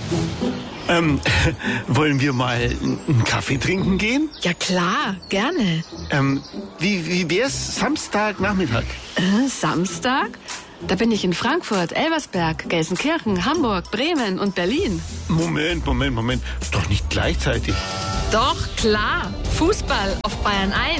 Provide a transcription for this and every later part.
Wollen wir mal einen Kaffee trinken gehen? Ja klar, gerne. Wie wär's Samstagnachmittag? Samstag? Da bin ich in Frankfurt, Elversberg, Gelsenkirchen, Hamburg, Bremen und Berlin. Moment. Doch nicht gleichzeitig. Doch, klar. Fußball auf Bayern 1.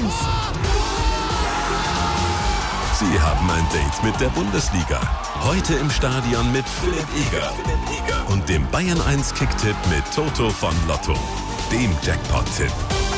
Sie haben ein Date mit der Bundesliga. Heute im Stadion mit Philipp Eger und dem Bayern 1 Kicktipp mit Toto von Lotto, dem Jackpot-Tipp.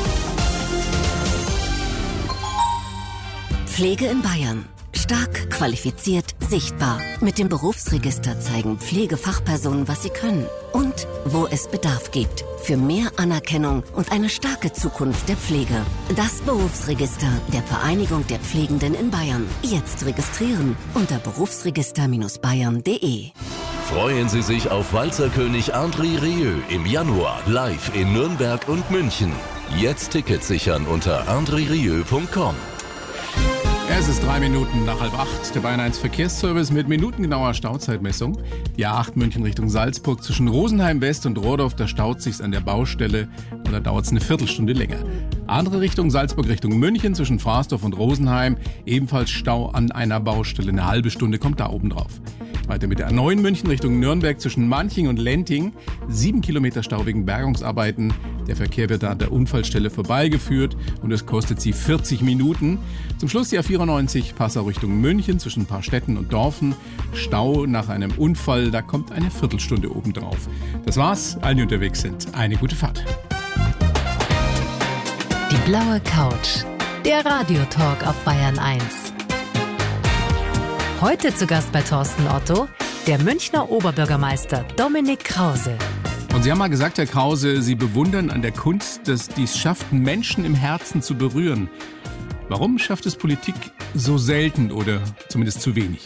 Pflege in Bayern. Stark, qualifiziert, sichtbar. Mit dem Berufsregister zeigen Pflegefachpersonen, was sie können und wo es Bedarf gibt. Für mehr Anerkennung und eine starke Zukunft der Pflege. Das Berufsregister der Vereinigung der Pflegenden in Bayern. Jetzt registrieren unter berufsregister-bayern.de. Freuen Sie sich auf Walzerkönig André Rieu im Januar live in Nürnberg und München. Jetzt Tickets sichern unter andrerieu.com. Es ist 3 Minuten nach 7:30. Der Bayern 1 Verkehrsservice mit minutengenauer Stauzeitmessung. Die A8 München Richtung Salzburg zwischen Rosenheim West und Rohrdorf, da staut sich's an der Baustelle und da dauert es eine Viertelstunde länger. Andere Richtung Salzburg Richtung München zwischen Fraßdorf und Rosenheim, ebenfalls Stau an einer Baustelle, eine halbe Stunde kommt da oben drauf. Weiter mit der A9 München Richtung Nürnberg zwischen Manching und Lenting. 7 Kilometer Stau wegen Bergungsarbeiten. Der Verkehr wird da an der Unfallstelle vorbeigeführt und es kostet sie 40 Minuten. Zum Schluss die A94 Passau Richtung München zwischen ein paar Städten und Dorfen. Stau nach einem Unfall, da kommt eine Viertelstunde obendrauf. Das war's, allen die unterwegs sind. Eine gute Fahrt. Die blaue Couch. Der Radiotalk auf Bayern 1. Heute zu Gast bei Thorsten Otto, der Münchner Oberbürgermeister Dominik Krause. Und Sie haben mal gesagt, Herr Krause, Sie bewundern an der Kunst, dass dies schafft, Menschen im Herzen zu berühren. Warum schafft es Politik so selten oder zumindest zu wenig?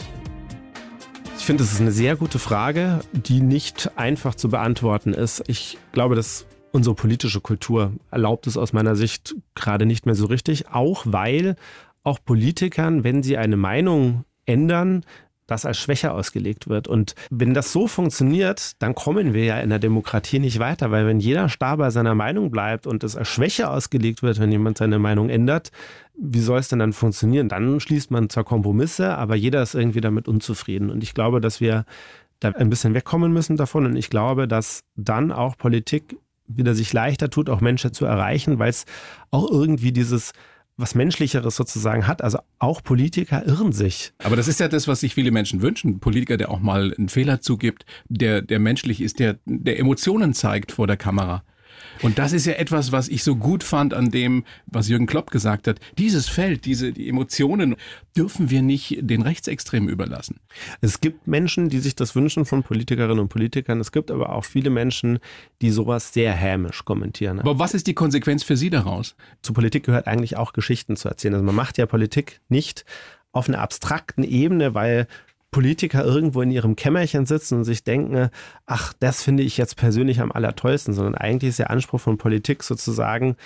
Ich finde, das ist eine sehr gute Frage, die nicht einfach zu beantworten ist. Ich glaube, dass unsere politische Kultur erlaubt es aus meiner Sicht gerade nicht mehr so richtig, auch weil auch Politikern, wenn sie eine Meinung ändern, das als Schwäche ausgelegt wird. Und wenn das so funktioniert, dann kommen wir ja in der Demokratie nicht weiter, weil wenn jeder starr bei seiner Meinung bleibt und es als Schwäche ausgelegt wird, wenn jemand seine Meinung ändert, wie soll es denn dann funktionieren? Dann schließt man zwar Kompromisse, aber jeder ist irgendwie damit unzufrieden. Und ich glaube, dass wir da ein bisschen wegkommen müssen davon. Und ich glaube, dass dann auch Politik wieder sich leichter tut, auch Menschen zu erreichen, weil es auch irgendwie dieses was Menschlicheres sozusagen hat. Also auch Politiker irren sich. Aber das ist ja das, was sich viele Menschen wünschen. Ein Politiker, der auch mal einen Fehler zugibt, der menschlich ist, der Emotionen zeigt vor der Kamera. Und das ist ja etwas, was ich so gut fand an dem, was Jürgen Klopp gesagt hat. Dieses Feld, die Emotionen dürfen wir nicht den Rechtsextremen überlassen. Es gibt Menschen, die sich das wünschen von Politikerinnen und Politikern. Es gibt aber auch viele Menschen, die sowas sehr hämisch kommentieren. Aber was ist die Konsequenz für Sie daraus? Zur Politik gehört eigentlich auch Geschichten zu erzählen. Also man macht ja Politik nicht auf einer abstrakten Ebene, weil Politiker irgendwo in ihrem Kämmerchen sitzen und sich denken, ach, das finde ich jetzt persönlich am allertollsten, sondern eigentlich ist der Anspruch von Politik sozusagen,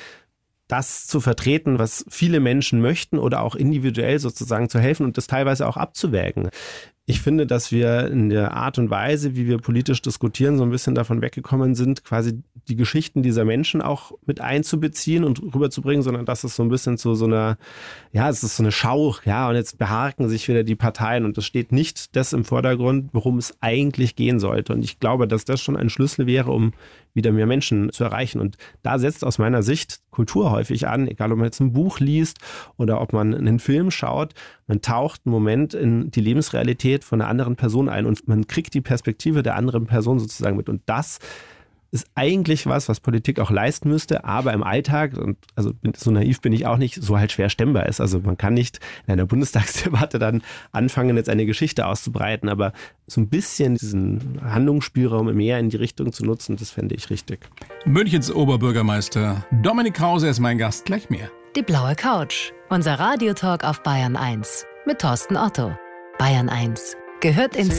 das zu vertreten, was viele Menschen möchten oder auch individuell sozusagen zu helfen und das teilweise auch abzuwägen. Ich finde, dass wir in der Art und Weise, wie wir politisch diskutieren, so ein bisschen davon weggekommen sind, quasi die Geschichten dieser Menschen auch mit einzubeziehen und rüberzubringen, sondern dass es so ein bisschen zu so einer, ja, es ist so eine Schau, ja, und jetzt beharken sich wieder die Parteien und es steht nicht das im Vordergrund, worum es eigentlich gehen sollte. Und ich glaube, dass das schon ein Schlüssel wäre, um wieder mehr Menschen zu erreichen. Und da setzt aus meiner Sicht Kultur häufig an, egal ob man jetzt ein Buch liest oder ob man einen Film schaut. Man taucht einen Moment in die Lebensrealität von einer anderen Person ein und man kriegt die Perspektive der anderen Person sozusagen mit. Und das ist eigentlich was Politik auch leisten müsste, aber im Alltag, und also so naiv bin ich auch nicht, so halt schwer stemmbar ist. Also man kann nicht in einer Bundestagsdebatte dann anfangen, jetzt eine Geschichte auszubreiten, aber so ein bisschen diesen Handlungsspielraum mehr in die Richtung zu nutzen, das fände ich richtig. Münchens Oberbürgermeister Dominik Krause ist mein Gast, gleich mehr. Die blaue Couch, unser Radiotalk auf Bayern 1 mit Thorsten Otto. Bayern 1 gehört ins